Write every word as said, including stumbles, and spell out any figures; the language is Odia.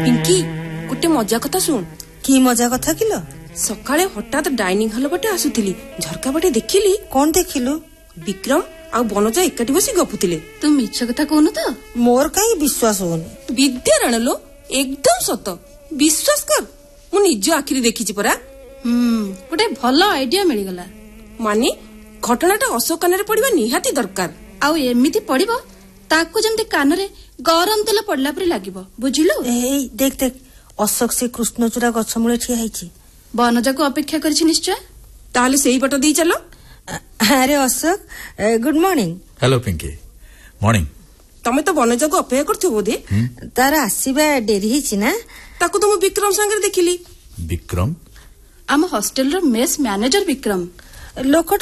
ପିଙ୍କି ଗୋଟେ ମଜା କଥା ଶୁଣ। କି ମଜା କଥା କିଲୋ? ସକାଳେ ହଠାତ୍ ଡାଇନିଂ ହଲ ପଟେ ଆସୁଥିଲି, ଝରକା ପଟେ ଦେଖିଲି। କଣ ଦେଖିଲୁ? ବିକ୍ରମ ଆଉ ବନଜା ଏକାଠି ବସି ଗପୁଥିଲେ। ତୁ ମିଛ କଥା କହୁନୁ ତ? ମୋର କାହିଁ ବିଶ୍ୱାସ ହଉନି। ବିଦ୍ୟାରାଣ ଲୋ, ଏକଦମ ସତ, ବିଶ୍ୱାସ କର, ମୁଁ ନିଜ ଆଖିରେ ଦେଖିଛି ପରା। ହୁଁ, ଗୋଟେ ଭଲ ଆଇଡିଆ ମିଳିଗଲା। ମାନେ ଘଟଣାଟା ଅଶୋକ କାନରେ ପଡିବା ନିହାତି ଦରକାର। ଆଉ ଏମିତି ପଡିବ ତାକୁ ଯେମିତି କାନରେ ଗରମ ତେଲ ପଡିଲା ପରି ଲାଗିବ, ବୁଝିଲୁ? ଏଇ ଦେଖ ଦେଖ, ଅଶୋକ ସେ କୃଷ୍ଣଚୂଡା ଗଛ ମୂଳେ ଠିଆ ହେଇଛି। ବନଜାକୁ ଅପେକ୍ଷା କରିଛି ନିଶ୍ଚୟ। ତାହେଲେ ସେଇ ପଟ ଦେଇ ଚାଲ। ଆରେ Ashok, good morning. Hello Pinki, morning. ତମେ ତ ବନଜାକୁ ଅପେକ୍ଷା କରୁଥିବ ବୋଧେ। ତାର ଆସିବା ଡେରି ହେଇଛି ନା? ତାକୁ ତ ମୁଁ ବିକ୍ରମ ସାଙ୍ଗରେ ଦେଖିଲି। ବିକ୍ରମ? ଆମ ହଷ୍ଟେଲର ମେସ୍ ମ୍ୟାନେଜର ବିକ୍ରମ। ଲୋକ